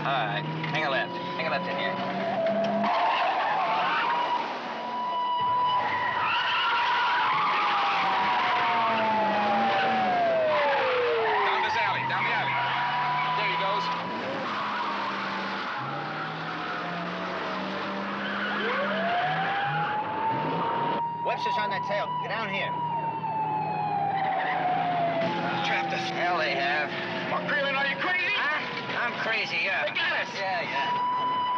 right. Hang a left. Hang a left in here. Down this alley. Down the alley. There he goes. Webster's on that tail. Get down here. Trapped us. Hell, they have. Mark Grayling, are you crazy? Huh? I'm crazy, yeah. They got